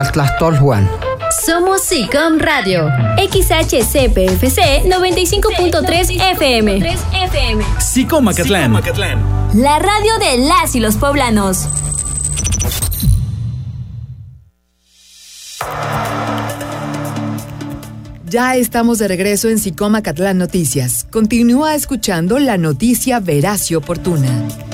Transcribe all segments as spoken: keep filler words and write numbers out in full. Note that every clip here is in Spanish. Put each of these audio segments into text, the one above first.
Juan. Somos SICOM Radio, X H C P F C noventa y cinco punto tres F M. SICOM Acatlán, la radio de las y los poblanos. Ya estamos de regreso en SICOM Acatlán Noticias. Continúa escuchando la noticia veraz y oportuna.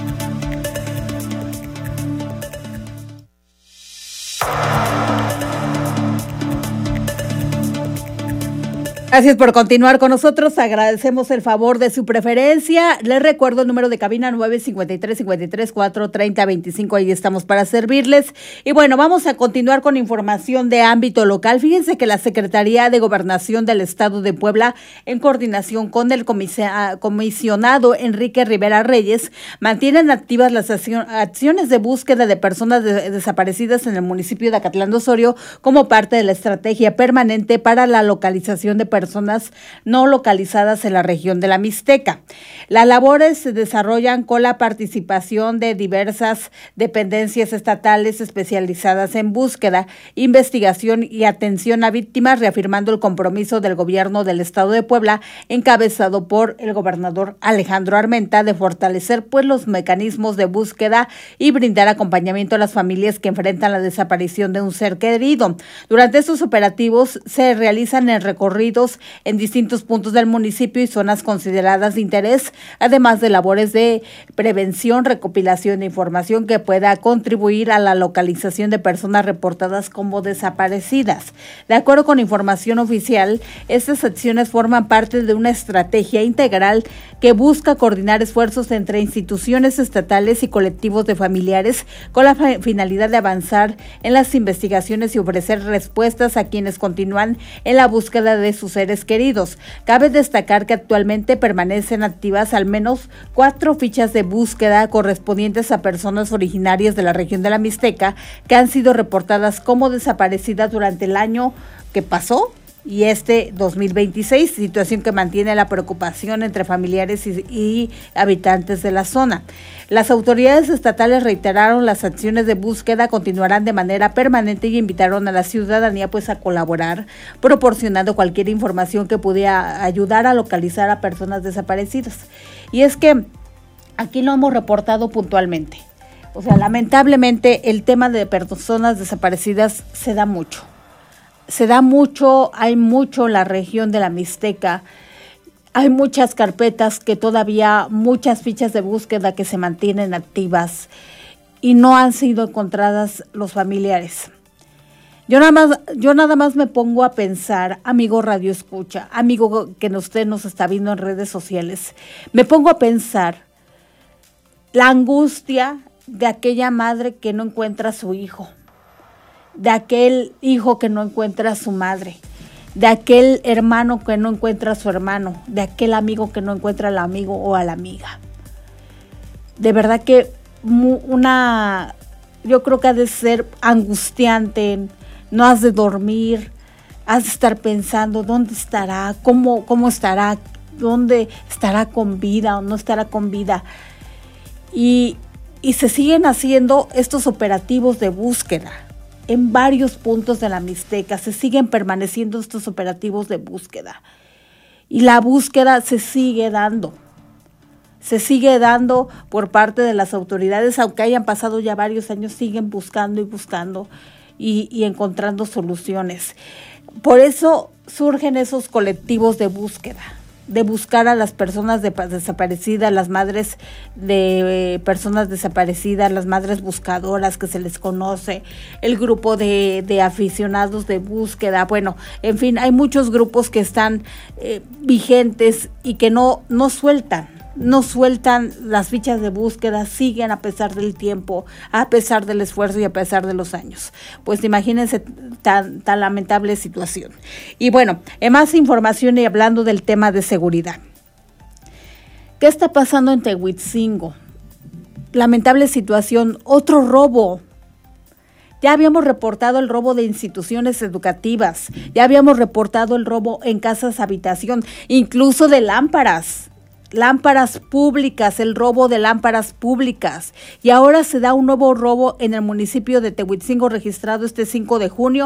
Gracias por continuar con nosotros, agradecemos el favor de su preferencia. Les recuerdo el número de cabina nueve cinco tres, cinco tres cuatro, tres cero dos cinco, ahí estamos para servirles. Y bueno, vamos a continuar con información de ámbito local. Fíjense que la Secretaría de Gobernación del Estado de Puebla, en coordinación con el comisionado Enrique Rivera Reyes, mantienen activas las acciones de búsqueda de personas de desaparecidas en el municipio de Acatlán de Osorio como parte de la estrategia permanente para la localización de personas personas no localizadas en la región de la Mixteca. Las labores se desarrollan con la participación de diversas dependencias estatales especializadas en búsqueda, investigación y atención a víctimas, reafirmando el compromiso del gobierno del Estado de Puebla, encabezado por el gobernador Alejandro Armenta, de fortalecer pues los mecanismos de búsqueda y brindar acompañamiento a las familias que enfrentan la desaparición de un ser querido. Durante estos operativos se realizan en recorridos en distintos puntos del municipio y zonas consideradas de interés, además de labores de prevención, recopilación de información que pueda contribuir a la localización de personas reportadas como desaparecidas. De acuerdo con información oficial, estas acciones forman parte de una estrategia integral que busca coordinar esfuerzos entre instituciones estatales y colectivos de familiares con la finalidad de avanzar en las investigaciones y ofrecer respuestas a quienes continúan en la búsqueda de sus seres queridos. Cabe destacar que actualmente permanecen activas al menos cuatro fichas de búsqueda correspondientes a personas originarias de la región de la Mixteca que han sido reportadas como desaparecidas durante el año que pasó y este dos mil veintiséis, situación que mantiene la preocupación entre familiares y, y habitantes de la zona. Las autoridades estatales reiteraron las acciones de búsqueda continuarán de manera permanente y invitaron a la ciudadanía pues a colaborar, proporcionando cualquier información que pudiera ayudar a localizar a personas desaparecidas. Y es que aquí lo hemos reportado puntualmente. O sea, lamentablemente el tema de personas desaparecidas se da mucho. Se da mucho, hay mucho en la región de la Mixteca, hay muchas carpetas que todavía, muchas fichas de búsqueda que se mantienen activas y no han sido encontradas los familiares. Yo nada más, yo nada más me pongo a pensar, amigo Radio Escucha, amigo que usted nos está viendo en redes sociales, me pongo a pensar la angustia de aquella madre que no encuentra a su hijo, de aquel hijo que no encuentra a su madre, de aquel hermano que no encuentra a su hermano, de aquel amigo que no encuentra al amigo o a la amiga. De verdad que una, yo creo que ha de ser angustiante, no has de dormir, has de estar pensando dónde estará, cómo, cómo estará, dónde estará con vida o no estará con vida. Y, y se siguen haciendo estos operativos de búsqueda. En varios puntos de la Mixteca se siguen permaneciendo estos operativos de búsqueda y la búsqueda se sigue dando, se sigue dando por parte de las autoridades, aunque hayan pasado ya varios años, siguen buscando y buscando y, y encontrando soluciones. Por eso surgen esos colectivos de búsqueda, de buscar a las personas de, desaparecidas, las madres de eh, personas desaparecidas, las madres buscadoras que se les conoce, el grupo de, de aficionados de búsqueda, bueno, en fin, hay muchos grupos que están eh, vigentes y que no, no sueltan, no sueltan las fichas de búsqueda, siguen a pesar del tiempo, a pesar del esfuerzo y a pesar de los años. Pues imagínense tan, tan lamentable situación. Y bueno, en más información y hablando del tema de seguridad. ¿Qué está pasando en Tehuitzingo? Lamentable situación, otro robo. Ya habíamos reportado el robo de instituciones educativas, ya habíamos reportado el robo en casas habitación, incluso de lámparas. lámparas públicas, el robo de lámparas públicas. Y ahora se da un nuevo robo en el municipio de Tehuitzingo registrado este cinco de junio.